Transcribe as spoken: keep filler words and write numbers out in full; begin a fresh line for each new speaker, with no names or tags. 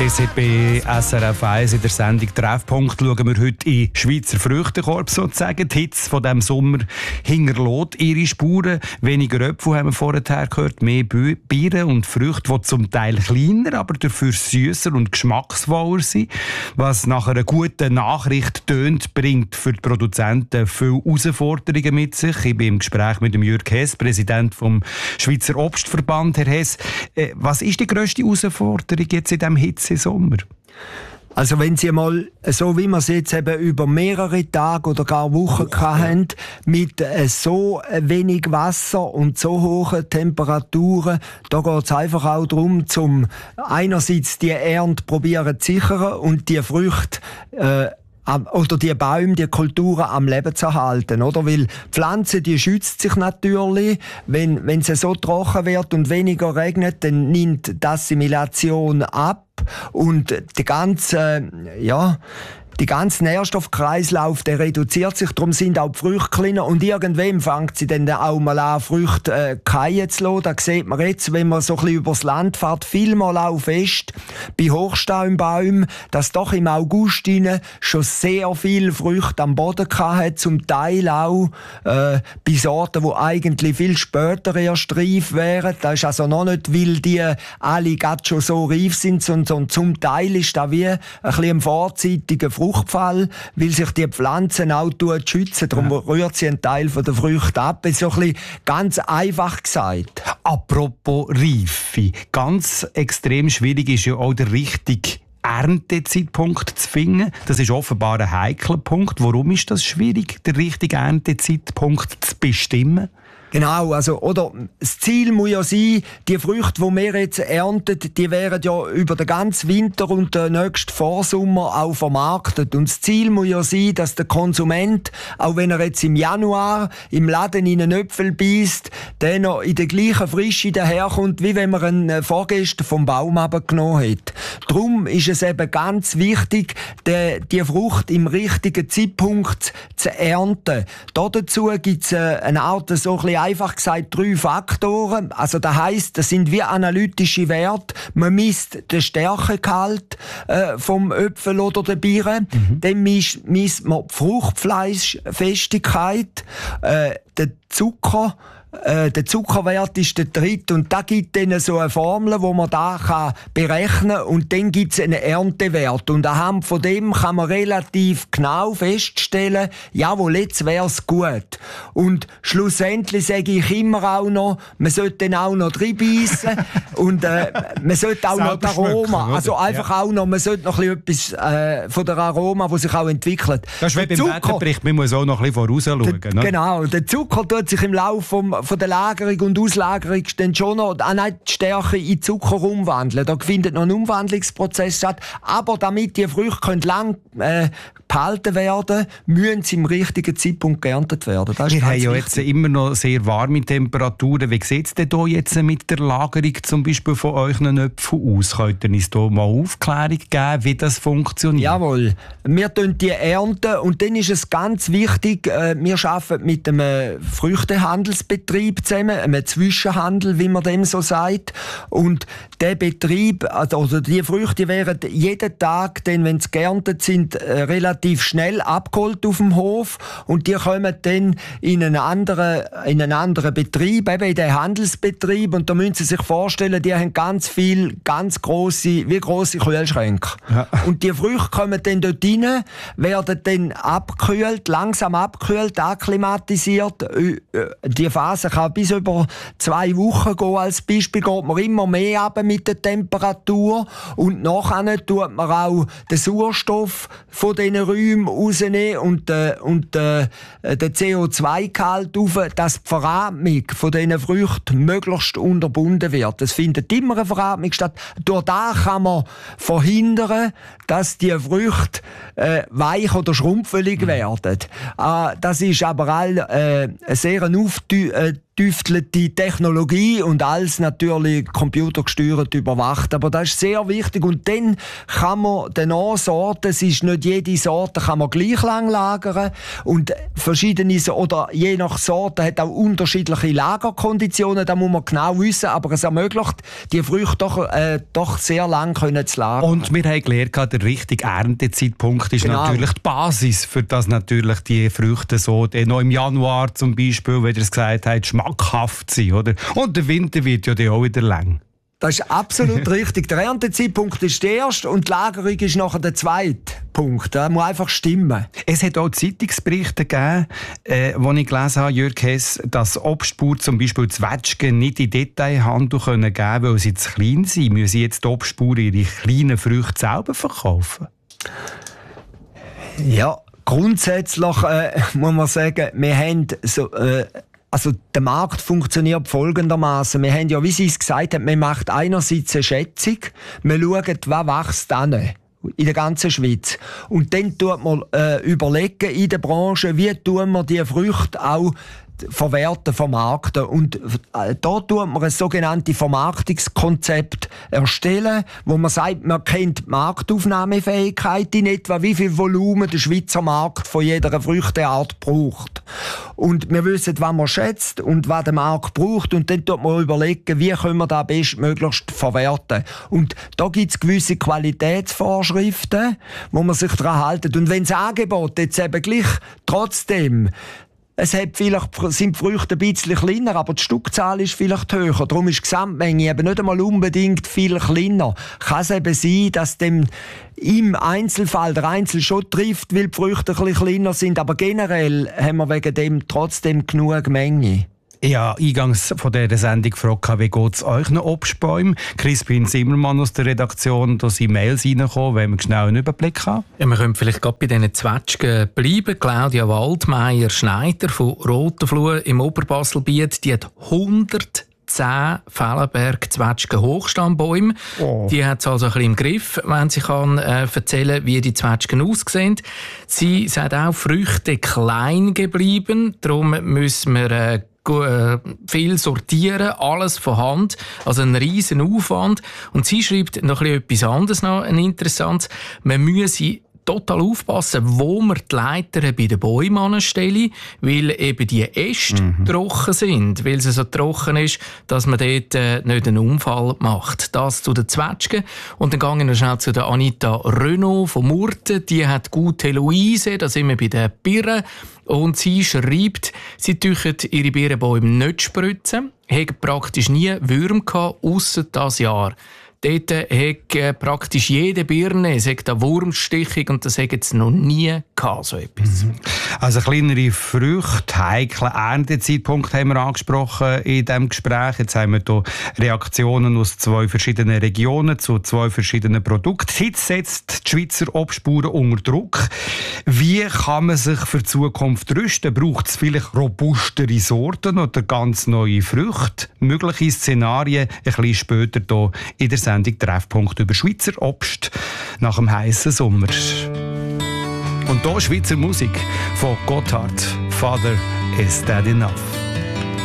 Ihr seid bei S R F eins in der Sendung Treffpunkt. Schauen wir heute in Schweizer Früchtekorb sozusagen. Die Hitze von diesem Sommer hinterlässt ihre Spuren. Weniger Äpfel haben wir vorher gehört, mehr Beeren und Früchte, die zum Teil kleiner, aber dafür süsser und geschmacksvoller sind. Was nach einer guten Nachricht tönt, bringt für die Produzenten viele Herausforderungen mit sich. Ich bin im Gespräch mit dem Jürg Hess, Präsident vom Schweizer Obstverband. Herr Hess, was ist die grösste Herausforderung jetzt in diesem Hitze Sommer?
Also wenn Sie mal, so wie wir es jetzt eben über mehrere Tage oder gar Wochen hatten, mit so wenig Wasser und so hohen Temperaturen, da geht es einfach auch darum, zum einerseits die Ernte probieren zu sichern und die Früchte äh, oder die Bäume, die Kulturen am Leben zu erhalten, oder? Weil die Pflanze, die schützt sich natürlich. Wenn, wenn es so trocken wird und weniger regnet, dann nimmt die Assimilation ab und die ganze, ja, die ganze Nährstoffkreislauf, der reduziert sich, darum sind auch die Früchte kleiner und irgendwann fängt sie dann auch mal an, Früchte äh, fallen zu lassen. Das sieht man jetzt, wenn man so ein bisschen übers Land fährt, vielmal auch fest, bei Hochstaumbäumen, dass doch im August rein schon sehr viele Früchte am Boden hatten, zum Teil auch äh, bei Sorten, die eigentlich viel später erst reif wären. Das ist also noch nicht, weil die alle gerade schon so reif sind, sondern zum Teil ist das wie ein bisschen ein vorzeitiger Fruchtfall, weil sich die Pflanzen auch schützen. Darum ja. rührt sie einen Teil von der Früchte ab. Das ist so ein bisschen ganz einfach gesagt.
Apropos Reife. Ganz extrem schwierig ist ja auch der richtige Erntezeitpunkt zu finden. Das ist offenbar ein heikler Punkt. Warum ist das schwierig, den richtigen Erntezeitpunkt zu bestimmen?
Genau, also, oder, das Ziel muss ja sein, die Früchte, die wir jetzt ernten, die werden ja über den ganzen Winter und den nächsten Vorsommer auch vermarktet. Und das Ziel muss ja sein, dass der Konsument, auch wenn er jetzt im Januar im Laden in einen Äpfel beißt, der noch in der gleichen Frische daherkommt, wie wenn man einen vorgestern vom Baum abgenommen hat. Darum ist es eben ganz wichtig, die, die Frucht im richtigen Zeitpunkt zu ernten. Dazu gibt es eine Art, so ein bisschen einfach gesagt, drei Faktoren. Also das heisst, das sind wie analytische Werte. Man misst den Stärkegehalt äh, vom Äpfel oder der Birne. Mhm. Dann misst, misst man die Fruchtfleischfestigkeit, äh, den Zucker. Äh, der Zuckerwert ist der dritte und da gibt dann so eine Formel, wo man da kann berechnen kann und dann gibt es einen Erntewert und anhand von dem kann man relativ genau feststellen, jawohl, jetzt wäre es gut. Und schlussendlich sage ich immer auch noch, man sollte dann auch noch reinbeissen und äh, man sollte auch noch das Aroma, also einfach ja. auch noch, man sollte noch ein bisschen etwas äh, von der Aroma, die sich auch entwickelt.
Das ist wie beim Zucker, Wetterbericht, man muss auch noch ein bisschen vorausschauen.
Der, ne? Genau, der Zucker tut sich im Laufe vom von der Lagerung und Auslagerung dann schon noch auch nicht die Stärke in Zucker umwandeln. Da findet noch ein Umwandlungsprozess statt. Aber damit die Früchte lang äh, behalten werden, müssen sie im richtigen Zeitpunkt geerntet werden. Das ist
Wir haben ja
wichtig.
Jetzt immer noch sehr warme Temperaturen. Wie sieht es denn hier jetzt mit der Lagerung zum Beispiel von euren Äpfeln aus? Könnt ihr uns hier mal Aufklärung geben, wie das funktioniert?
Jawohl. Wir tun die ernten und dann ist es ganz wichtig, äh, wir arbeiten mit einem Früchtehandelsbetrieb zusammen, einem Zwischenhandel, wie man dem so sagt. Und der Betrieb, also die Früchte werden jeden Tag, denn wenn sie geerntet sind, relativ schnell abgeholt auf dem Hof und die kommen dann in einen anderen, in einen anderen Betrieb, eben in den Handelsbetrieb und da müssen Sie sich vorstellen, die haben ganz viel, ganz grosse, wie grosse Kühlschränke. Ja. Und die Früchte kommen dann dort rein, werden dann abgekühlt, langsam abgekühlt, akklimatisiert. Die Phase kann bis über zwei Wochen gehen. Als Beispiel geht man immer mehr runter mit der Temperatur und nachher tut man auch den Sauerstoff von diesen Räumen rausnehmen und, äh, und äh, den C O zwei Gehalt auf, dass die Veratmung von diesen Früchten möglichst unterbunden wird. Es findet immer eine Veratmung statt. Durch das kann man verhindern, dass die Früchte äh, weich oder schrumpfelig werden. Äh, das ist aber all, äh, eine sehr auftü- äh, tüftelte Technologie und alles natürlich computergesteuert überwacht. Aber das ist sehr wichtig. Und dann kann man den Sorten, es ist nicht jede Sorte, kann man gleich lang lagern. Und verschiedene, oder je nach Sorte hat auch unterschiedliche Lagerkonditionen. Da muss man genau wissen. Aber es ermöglicht, die Früchte doch, äh, doch sehr lang können zu lagern.
Und wir haben gelernt, der richtige Erntezeitpunkt ist genau. natürlich die Basis, für das natürlich die Früchte so noch im Januar zum Beispiel, wie ihr es gesagt habt, schmackhaft sind, oder? Und der Winter wird ja dann auch wieder lang.
Das ist absolut richtig. Der Erntezeitpunkt ist der erste und die Lagerung ist nachher der zweite Punkt. Das muss einfach stimmen.
Es hat auch Zeitungsberichte gegeben, äh, wo ich gelesen habe, Jürg Hess, dass Obstbauern zum Beispiel Zwetschgen nicht in Detailhandel geben können, weil sie zu klein sind. Müssen jetzt die Obstbauern ihre kleinen Früchte selber verkaufen?
Ja, grundsätzlich äh, muss man sagen, wir haben so... Äh, Also der Markt funktioniert folgendermaßen. Wir haben ja, wie Sie es gesagt haben, man macht einerseits eine Schätzung, wir schauen, was wächst an in der ganzen Schweiz. Und dann tut man äh, überlegen in der Branche, wie tun wir die Früchte auch verwerten, vermarkten. Und äh, da tut man ein sogenanntes Vermarktungskonzept erstellen, wo man sagt, man kennt die Marktaufnahmefähigkeit in etwa, wie viel Volumen der Schweizer Markt von jeder Früchteart braucht. Und wir wissen, was man schätzt und was der Markt braucht. Und dann tut man überlegen, wie können wir das bestmöglichst verwerten. Und da gibt es gewisse Qualitätsvorschriften, wo man sich daran hält. Und wenn das Angebot jetzt eben gleich trotzdem Es hat vielleicht, sind die Früchte ein bisschen kleiner, aber die Stückzahl ist vielleicht höher. Darum ist die Gesamtmenge eben nicht einmal unbedingt viel kleiner. Kann es eben sein, dass dem im Einzelfall der Einzel schon trifft, weil die Früchte ein bisschen kleiner sind, aber generell haben wir wegen dem trotzdem genug Menge.
Ich habe eingangs von dieser Sendung gefragt, wie geht es euch noch Obstbäumen? Crispin Zimmermann aus der Redaktion, da sind Mails reingekommen, wenn wir schnell einen Überblick haben.
Ja, wir können vielleicht gerade bei diesen Zwetschgen bleiben. Claudia Waldmeier-Schneider von Rotenfluh im Oberbaselbiet, die hat hundertzehn Fellenberg-Zwetschgen-Hochstammbäume. Oh. Die hat es also ein bisschen im Griff, wenn sie kann, äh, erzählen, wie die Zwetschgen aussehen. Sie sagt auch, Früchte klein geblieben, darum müssen wir äh, viel sortieren, alles von Hand, also ein riesen Aufwand. Und sie schreibt noch etwas anderes, noch ein interessantes. Man müsse total aufpassen, wo man die Leiter bei den Bäumen anstellen, weil eben die Äste mhm. trocken sind, weil es so trocken ist, dass man dort äh, nicht einen Unfall macht. Das zu den Zwetschgen. Und dann gehen wir schnell zu der Anita Renaud von Murten. Die hat gute Luise, da sind wir bei den Birnen. Und sie schreibt, sie tüchen ihre Birnenbäume nicht spritzen, haben praktisch nie Würmer gehabt, ausser das Jahr. Dort hat praktisch jede Birne eine Wurmstichung und das hat es noch nie gehabt, so etwas.
Also kleinere Früchte, heikle Erntezeitpunkt haben wir angesprochen in diesem Gespräch. Jetzt haben wir hier Reaktionen aus zwei verschiedenen Regionen zu zwei verschiedenen Produkten. Hitze setzt die Schweizer Obstbauern unter Druck. Wie kann man sich für die Zukunft rüsten? Braucht es vielleicht robustere Sorten oder ganz neue Früchte? Mögliche Szenarien ein bisschen später hier in der Sendung Treffpunkt über Schweizer Obst nach dem heißen Sommer. Und hier Schweizer Musik von Gotthard. Father, is that enough?